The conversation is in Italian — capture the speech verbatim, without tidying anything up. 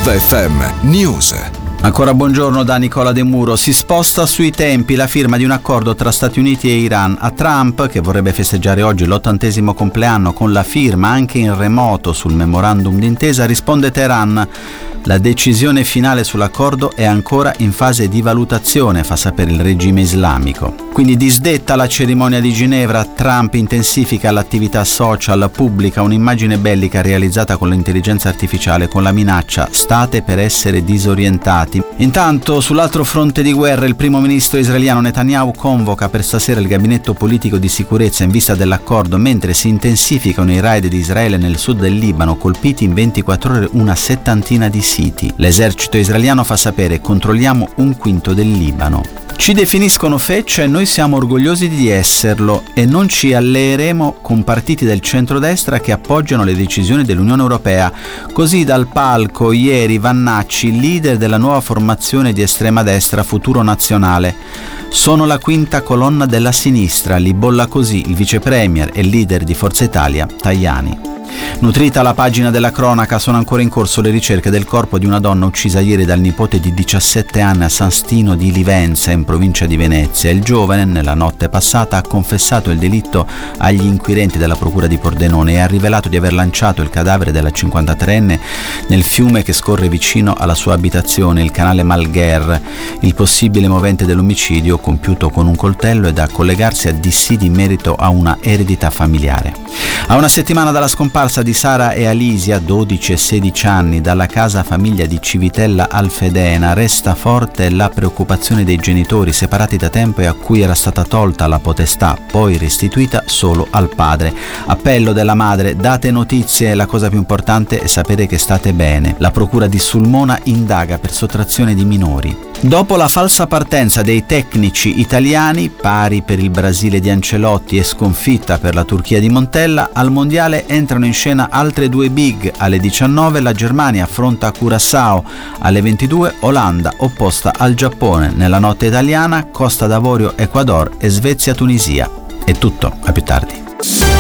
Viva F M News. Ancora buongiorno da Nicola De Muro. Si sposta sui tempi la firma di un accordo tra Stati Uniti e Iran. A Trump, che vorrebbe festeggiare oggi l'ottantesimo compleanno con la firma anche in remoto sul memorandum d'intesa, risponde Teheran. La decisione finale sull'accordo è ancora in fase di valutazione, fa sapere il regime islamico. Quindi disdetta la cerimonia di Ginevra, Trump intensifica l'attività social, pubblica un'immagine bellica realizzata con l'intelligenza artificiale con la minaccia "state per essere disorientati". Intanto, sull'altro fronte di guerra, il primo ministro israeliano Netanyahu convoca per stasera il gabinetto politico di sicurezza in vista dell'accordo, mentre si intensificano i raid di Israele nel sud del Libano, colpiti in ventiquattro ore una settantina di siti. L'esercito israeliano fa sapere: controlliamo un quinto del Libano. Ci definiscono feccia e noi siamo orgogliosi di esserlo e non ci alleeremo con partiti del centrodestra che appoggiano le decisioni dell'Unione Europea. Così dal palco ieri Vannacci, leader della nuova formazione di estrema destra Futuro Nazionale. Sono la quinta colonna della sinistra, li bolla così il vice premier e leader di Forza Italia Tajani. Nutrita la pagina della cronaca, sono ancora in corso le ricerche del corpo di una donna uccisa ieri dal nipote di diciassette anni a San Stino di Livenza, in provincia di Venezia. Il giovane, nella notte passata, ha confessato il delitto agli inquirenti della procura di Pordenone e ha rivelato di aver lanciato il cadavere della cinquantatreenne nel fiume che scorre vicino alla sua abitazione, il canale Malgher. Il possibile movente dell'omicidio, compiuto con un coltello, è da collegarsi a dissidi in merito a una eredità familiare. A una settimana dalla scomparsa di Sara e Alisia, dodici e sedici anni, dalla casa famiglia di Civitella Alfedena, resta forte la preoccupazione dei genitori separati da tempo e a cui era stata tolta la potestà, poi restituita solo al padre. Appello della madre: date notizie, la cosa più importante è sapere che state bene. La procura di Sulmona indaga per sottrazione di minori. Dopo la falsa partenza dei tecnici italiani, pari per il Brasile di Ancelotti e sconfitta per la Turchia di Montella, al mondiale entrano in scena altre due big. Alle diciannove la Germania affronta Curaçao, alle ventidue Olanda opposta al Giappone. Nella notte italiana Costa d'Avorio Ecuador e Svezia Tunisia. È tutto, a più tardi.